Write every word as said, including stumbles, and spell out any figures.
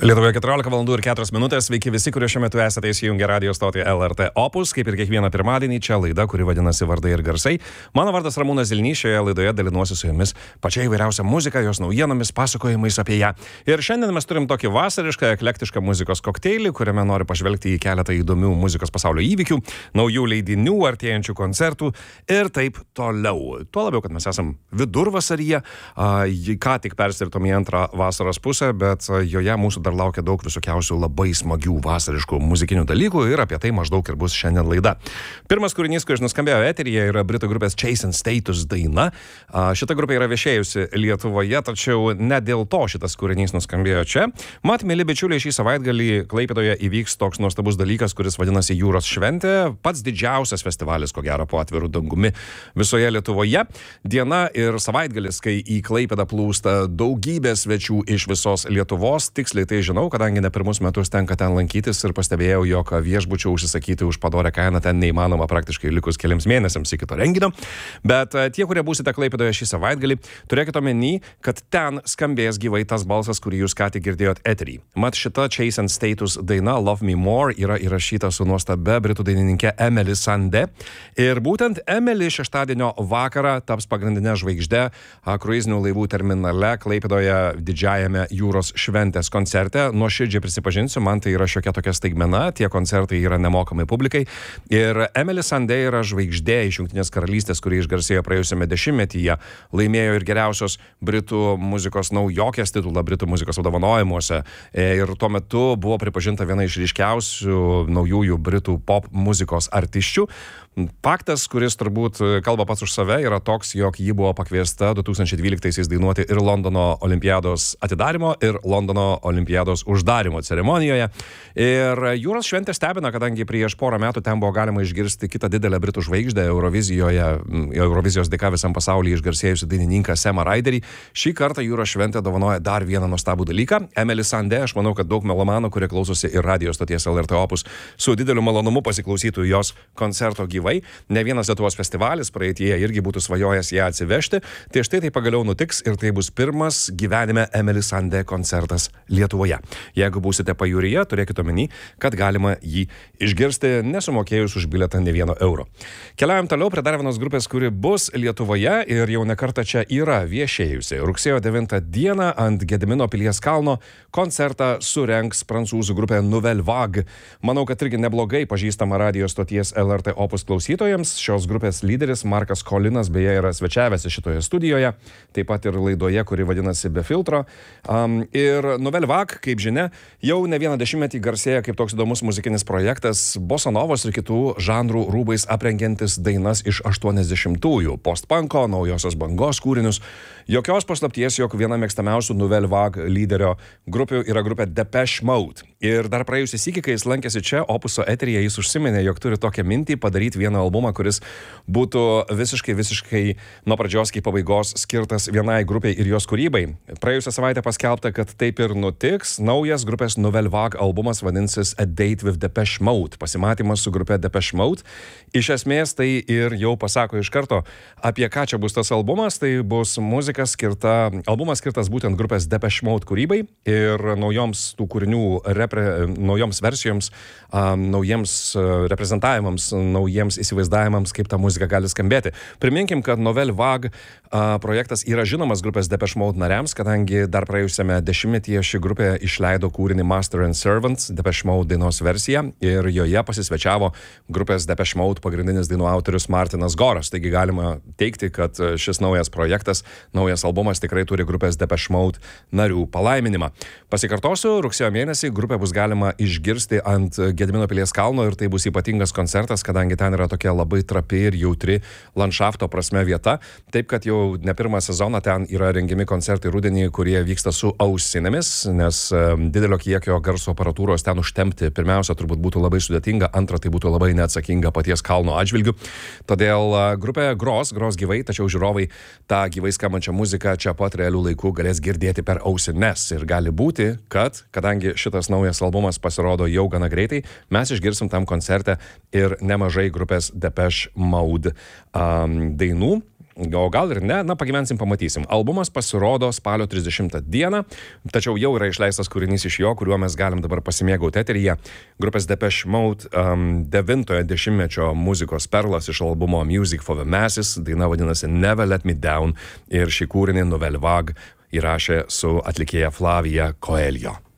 Lietuvoje keturiolika valandų ir keturios minutės. Sveiki visi, kurie šiuo metu esate įsijungę radio stotį L R T Opus. Kaip ir kiekvieną pirmadienį, čia laida, kuri vadinasi Vardai ir garsai. Mano vardas Ramūnas Zilnys, šioje laidoje dalinuosi su jumis pačia įvairiausia muzika, jos naujienomis, pasakojimais apie ją. Ir šiandien mes turim tokį vasarišką, eklektišką muzikos kokteilį, kuriame noriu pažvelgti į keletą įdomių muzikos pasaulio įvykių, naujų leidinių, artėjančių koncertų ir taip toliau. Tuo labiau, kad mes esam vidurvasaryje, ką tik persiritom į antrą vasaros pusę, bet joje mūsų dar laukia daug visokiausių labai smagių vasariškų muzikinių dalykų ir apie tai maždaug ir bus šiandien laida. Pirmas kūrinys, kuris nuskambėjo eteryje, yra britų grupės Chase and Status daina. Šita grupė yra viešėjusi Lietuvoje, tačiau ne dėl to šitas kūrinys nuskambėjo čia. Mat, mėly bičiuliai, šį savaitgalį Klaipėdoje įvyks toks nuostabus dalykas, kuris vadinasi Jūros šventė. Pats didžiausias festivalis, ko gero, po atvirų dangumi visoje Lietuvoje. Diena ir savaitgalis, kai į Klaipėdą plūsta daugybė svečių iš visos Lietuvos. Tiksliai tai žinau, kadangi ne pirmus metus tenka ten lankytis ir pastebėjau, jog viešbučių užsisakyti už padorę kainą ten neįmanoma praktiškai likus keliams mėnesiams iki to renginio. Bet tie, kurie būsite Klaipėdoje šį savaitgalį, turėkite omeny, kad ten skambės gyvai tas balsas, kurį jūs ką tik girdėjot eterį. Mat šita Chase and Status daina Love Me More yra įrašyta su nuostabia britų dainininkė Emily Sandé. Ir būtent Emily šeštadienio vakarą taps pagrindinė žvaigždė kruizinių laivų terminale Klaipėdoje didžiajame Jūros šventės koncerte. Nuoširdžiai prisipažinsiu, man tai yra šiokia tokia staigmena, tie koncertai yra nemokamai publikai. Ir Emily Sandé yra žvaigždė iš Jungtinės karalystės, kuri išgarsėjo praėjusiame dešimtmetyje, laimėjo ir geriausios britų muzikos naujokės titulą britų muzikos apdovanojimuose. Ir tuo metu buvo pripažinta viena iš ryškiausių naujųjų britų pop muzikos artisčių. Faktas, kuris turbūt kalba pats už save, yra toks, jog ji buvo pakviesta du tūkstančiai dvyliktaisiais dainuoti ir Londono olimpiados atidarimo, ir Londono olimpiados uždarimo ceremonijoje. Ir Jūros šventė stebina, kadangi prieš porą metų ten buvo galima išgirsti kitą didelę britų žvaigždę Eurovizijoje, Eurovizijos dėka visam pasaulyje išgarsėjusi dainininką Samą Ryderį. Šį kartą Jūros šventė dovanoja dar vieną nuostabų dalyką. Emily Sandé, aš manau, kad daug melomanų, kurie klausosi ir radio stoties L R T Opus, su dideliu malonumu pasiklausytų jos koncerto gyvai. Ne vienas Lietuvos festivalis praeityje irgi būtų svajojęs ją atsivežti. Tai štai tai pagaliau nutiks ir tai bus pirmas gyvenime Emily Sandé koncertas Lietuvoje. Jeigu būsite pajūryje, turėkite omeny, kad galima jį išgirsti nesumokėjus už bilietą ne vieno euro. Keliaujam toliau prie dar vienos grupės, kuri bus Lietuvoje ir jau ne kartą čia yra viešėjusi. Rugsėjo devintą dieną ant Gedimino pilies kalno koncertą surengs prancūzų grupė Nouvelle Vague. Manau, kad irgi neblogai pažįstama radio stoties L R T Opus klausytojams. Šios grupės lyderis Markas Kolinas beje yra svečiavęs šitoje studijoje, taip pat ir laidoje, kuri vadinasi Be filtro. Um, ir Nouvelle Vague, kaip žinia, jau ne vieną dešimtmetį garsėja kaip toks įdomus muzikinis projektas, bosanovos ir kitų žanrų rūbais aprengiantis dainas iš aštuoniasdešimtųjų, postpanko, naujosios bangos kūrinius. Jokios paslapties, jog viena mėgstamiausių Nouvelle Vague lyderio grupių yra grupė Depeche Mode. Ir dar praėjusį sykį, kai jis lankėsi čia Opuso eteryje, jis užsiminė, jog turi tokią mintį padaryti vieną albumą, kuris būtų visiškai, visiškai nuo pradžios iki pabaigos skirtas vienai grupiai ir jos kūrybai. Praėjusią savaitę paskelbta, kad taip ir nutiks. Naujas grupės Nouvelle Vague albumas vadinsis A Date with Depeche Mode. Pasimatymas su grupė Depeche Mode. Iš esmės tai ir jau pasako iš karto, apie ką čia bus tas albumas. Tai bus muzika skirta, albumas skirtas būtent grupės Depeche Mode kūrybai ir naujoms tų kūrinių repre, naujoms versijoms, um, naujiems uh, reprezentavimams, naujiems įsivaizdavimams, kaip ta muzika gali skambėti. Priminkim, kad Nouvelle Vague uh, projektas yra žinomas grupės Depeche Mode nariams, kadangi dar praėjusiame dešimtmetyje ši grupė išleido kūrinį Master and Servant, Depeche Mode dainos versiją, ir joje pasisvečiavo grupės Depeche Mode pagrindinis dainų autorius Martinas Goras. Taigi galima teigti, kad šis naujas projektas, naujas albumas tikrai turi grupės Depeche Mode narių palaiminimą. Pasikartosiu, rugsėjo mėnesį grupę bus galima išgirsti ant Gedimino pilies kalno ir tai bus ypatingas koncertas, kadangi ten yra tokia labai trapi ir jautri landšafto prasme vieta. Taip, kad jau ne pirmą sezoną ten yra rengiami koncertai rudenį, kurie vyksta su ausinėmis, nes didelio kiekio garso aparatūros ten užtempti pirmiausia turbūt būtų labai sudėtinga, antra tai būtų labai neatsakinga paties kalno atžvilgiu. Todėl grupė gros, gros gyvai, tačiau žiūrovai tą gyvai skambančią muziką čia pat realių laikų galės girdėti per ausines. Ir gali būti, kad, kadangi šitas naujas albumas pasirodo jau gana greitai, mes išgirsim tam koncerte ir nemažai grupės Depeche Mode um, dainų. o gal ir ne, na pagyvensim, pamatysim. Albumas pasirodo spalio trisdešimtą dieną, tačiau jau yra išleistas kūrinys iš jo, kuriuo mes galim dabar pasimėgauti eteryje. Grupės Depeche Mode um, devintojo dešimtmečio muzikos perlas iš albumo Music for the Masses, daina vadinasi Never Let Me Down ir šį kūrinį Nouvelle Vague įrašė su atlikėja Flavia Coelho.